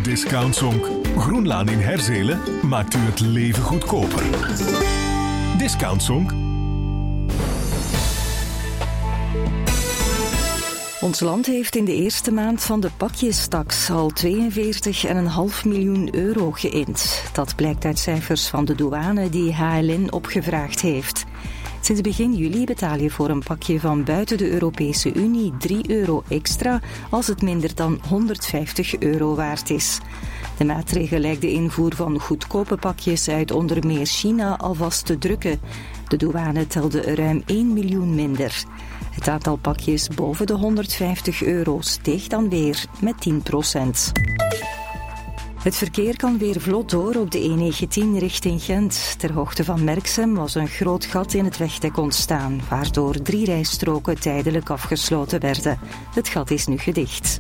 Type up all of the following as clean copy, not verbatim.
Discountsonk. Groenlaan in Herzelen maakt u het leven goedkoper. Discountsonk. Ons land heeft in de eerste maand van de pakjestaks al 42,5 miljoen euro geïnd. Dat blijkt uit cijfers van de douane die HLN opgevraagd heeft. Sinds begin juli betaal je voor een pakje van buiten de Europese Unie €3 extra als het minder dan €150 waard is. De maatregel lijkt de invoer van goedkope pakjes uit onder meer China alvast te drukken. De douane telde er ruim 1 miljoen minder. Het aantal pakjes boven de €150 steeg dan weer met 10%. Het verkeer kan weer vlot door op de E19 richting Gent. Ter hoogte van Merksem was een groot gat in het wegdek ontstaan, waardoor 3 rijstroken tijdelijk afgesloten werden. Het gat is nu gedicht.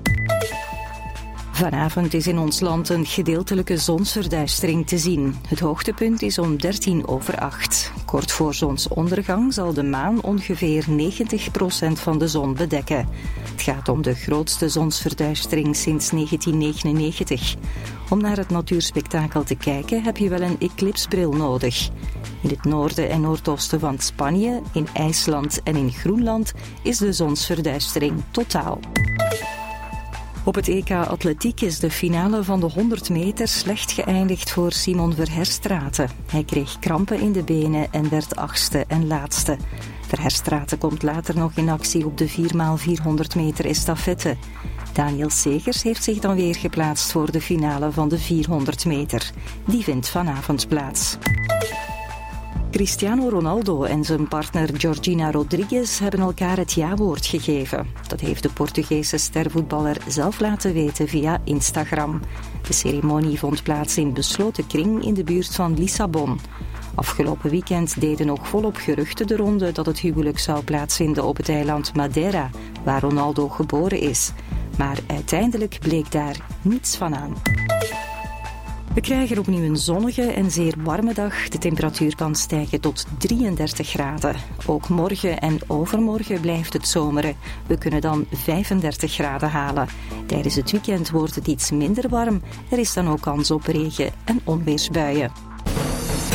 Vanavond is in ons land een gedeeltelijke zonsverduistering te zien. Het hoogtepunt is om 8:13. Kort voor zonsondergang zal de maan ongeveer 90% van de zon bedekken. Het gaat om de grootste zonsverduistering sinds 1999. Om naar het natuurspektakel te kijken heb je wel een eclipsbril nodig. In het noorden en noordoosten van Spanje, in IJsland en in Groenland is de zonsverduistering totaal. Op het EK Atletiek is de finale van de 100 meter slecht geëindigd voor Simon Verherstraete. Hij kreeg krampen in de benen en werd 8e en laatste. Verherstraete komt later nog in actie op de 4x400 meter estafette. Daniel Segers heeft zich dan weer geplaatst voor de finale van de 400 meter. Die vindt vanavond plaats. Cristiano Ronaldo en zijn partner Georgina Rodriguez hebben elkaar het ja-woord gegeven. Dat heeft de Portugese stervoetballer zelf laten weten via Instagram. De ceremonie vond plaats in besloten kring in de buurt van Lissabon. Afgelopen weekend deden nog volop geruchten de ronde dat het huwelijk zou plaatsvinden op het eiland Madeira, waar Ronaldo geboren is. Maar uiteindelijk bleek daar niets van aan. We krijgen opnieuw een zonnige en zeer warme dag. De temperatuur kan stijgen tot 33 graden. Ook morgen en overmorgen blijft het zomeren. We kunnen dan 35 graden halen. Tijdens het weekend wordt het iets minder warm. Er is dan ook kans op regen- en onweersbuien.